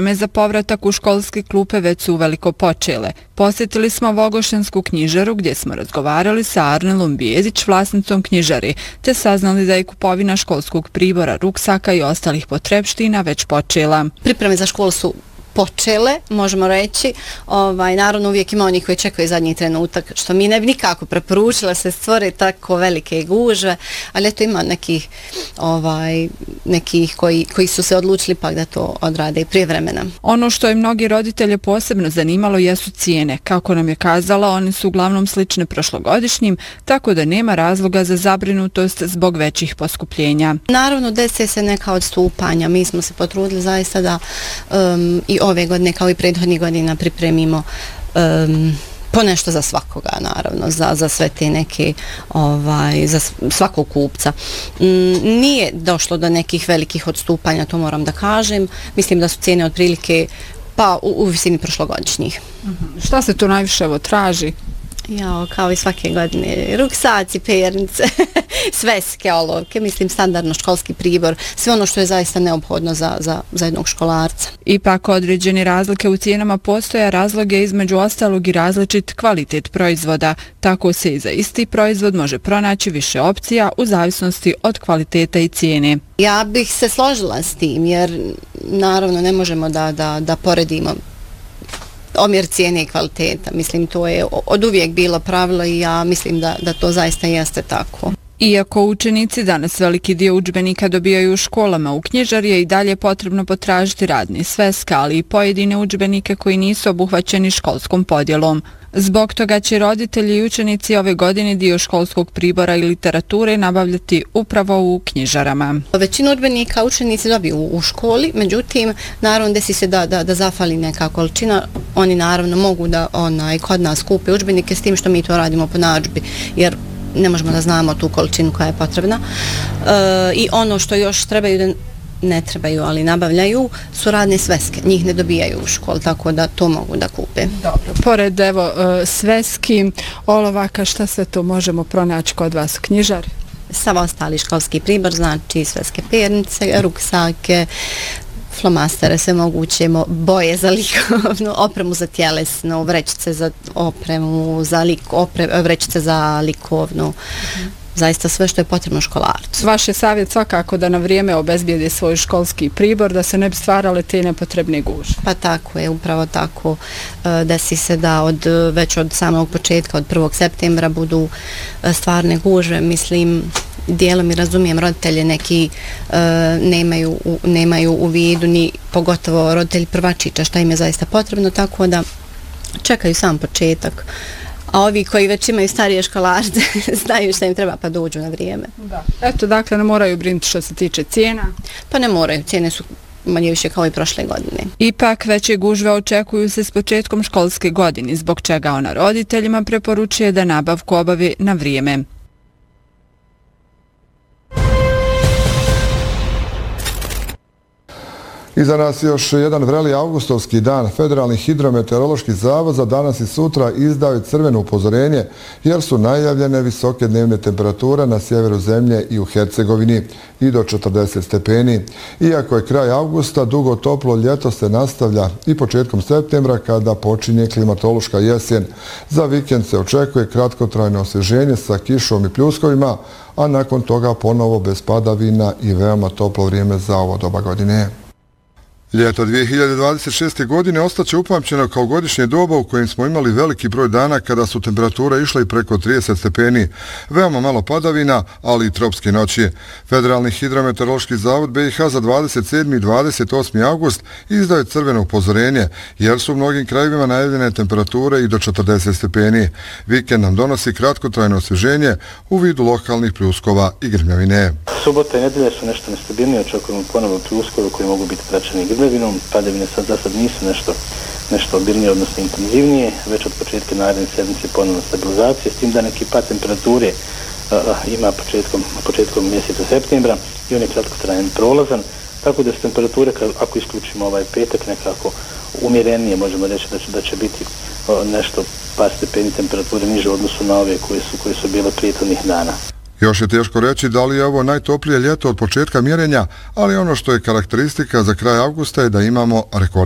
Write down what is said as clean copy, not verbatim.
Pripreme za povratak u školske klupe već su uveliko počele. Posjetili smo Vogošćansku knjižaru gdje smo razgovarali sa Arnelom Bijezić, vlasnicom knjižare, te saznali da je kupovina školskog pribora, ruksaka i ostalih potrepština već počela. Pripreme za školu su počele, možemo reći. Naravno, uvijek ima onih koji čekaju zadnji trenutak, što mi ne bi nikako preporučila se stvore tako velike gužve, ali eto ima nekih koji su se odlučili pak da to odrade i prije vremena. Ono što je mnogi roditelje posebno zanimalo jesu cijene. Kako nam je kazala, one su uglavnom slične prošlogodišnjim, tako da nema razloga za zabrinutost zbog većih poskupljenja. Naravno, desi se neka odstupanja. Mi smo se potrudili zaista da i ove godine kao i prethodnih godina pripremimo po nešto za svakoga, naravno, za sve te neke, za svakog kupca. Nije došlo do nekih velikih odstupanja, to moram da kažem. Mislim da su cijene otprilike pa u visini prošlogodišnjih. Šta se to najviše traži? Kao i svake godine, ruksaci, pernice, sveske, olovke, mislim standardno školski pribor, sve ono što je zaista neophodno za jednog školarca. Ipak određene razlike u cijenama postoje, razloge između ostalog i različit kvalitet proizvoda. Tako se i za isti proizvod može pronaći više opcija u zavisnosti od kvaliteta i cijene. Ja bih se složila s tim jer naravno ne možemo da poredimo omjer cijene i kvaliteta. Mislim, to je od uvijek bilo pravilo i ja mislim da to zaista jeste tako. Iako učenici danas veliki dio udžbenika dobijaju u školama, u knjižari je i dalje potrebno potražiti radne sveske, ali i pojedine udžbenike koji nisu obuhvaćeni školskom podjelom. Zbog toga će roditelji i učenici ove godine dio školskog pribora i literature nabavljati upravo u knjižarama. Većinu udžbenika učenici dobiju u školi, međutim, naravno desi se da zafali neka količina. Oni naravno mogu da kod nas kupe udžbenike s tim što mi to radimo po narudžbi, jer ne možemo da znamo tu količinu koja je potrebna. I ono što još trebaju ne trebaju, ali nabavljaju, su radne sveske. Njih ne dobijaju u školu, tako da to mogu da kupe. Dobro. Pored sveski, olovaka, šta sve to možemo pronaći kod vas u knjižari? Sav ostali školski pribor, znači sveske pernice, ruksake, flomastere, sve moguće, boje za likovnu, opremu za tjelesnu, vrećice za opremu, vrećice za likovnu. Zaista sve što je potrebno školarcu. Vaš je savjet svakako da na vrijeme obezbijede svoj školski pribor, da se ne bi stvarale te nepotrebne gužve. Pa tako je, upravo tako. Desi se da već od samog početka, od 1. septembra budu stvarne gužve. Mislim, dijelom i razumijem, roditelje neki nemaju u vidu, ni pogotovo roditelji prvačića šta im je zaista potrebno, tako da čekaju sam početak. A ovi koji već imaju starije školarce znaju šta im treba pa dođu na vrijeme. Da. Eto, dakle, ne moraju brinuti što se tiče cijena? Pa ne moraju, cijene su manje više kao i prošle godine. Ipak veće gužve očekuju se s početkom školske godine, zbog čega ona roditeljima preporučuje da nabavku obave na vrijeme. Iza nas još jedan vreli avgustovski dan. Federalni hidrometeorološki zavod za danas i sutra izdao je crveno upozorenje jer su najavljene visoke dnevne temperature na sjeveru zemlje i u Hercegovini i do 40 stepeni. Iako je kraj avgusta, dugo toplo ljeto se nastavlja i početkom septembra kada počinje klimatološka jesen. Za vikend se očekuje kratkotrajno osvježenje sa kišom i pljuskovima, a nakon toga ponovo bez padavina i veoma toplo vrijeme za ovo doba godine. Ljeto 2026. godine ostaće upamćeno kao godišnje doba u kojem smo imali veliki broj dana kada su temperature išle i preko 30 stepeni. Veoma malo padavina, ali i tropske noći. Federalni hidrometeorološki zavod BiH za 27. i 28. avgust izdao je crveno upozorenje, jer su u mnogim krajevima najavljene temperature i do 40 stepeni. Vikend nam donosi kratkotrajno osvježenje u vidu lokalnih pljuskova i grmljavine. Subota i nedelja su nešto nestabilnije, očekujemo ponovo pljuskove koji mogu biti praćeni grmljavinom. Padavine za sad nisu nešto obilnije, odnosno intenzivnije. Već od početka naredne sedmice ponovno stabilizacije, s tim da neki pad temperature ima početkom mjeseca septembra i on je kratkotrajan prolazan, tako da su temperature, ako isključimo ovaj petak, nekako umjerenije, možemo reći da će biti nešto par stepeni temperature niže u odnosu na ove koje su bile prethodnih dana. Još je teško reći da li je ovo najtoplije ljeto od početka mjerenja, ali ono što je karakteristika za kraj avgusta je da imamo rekord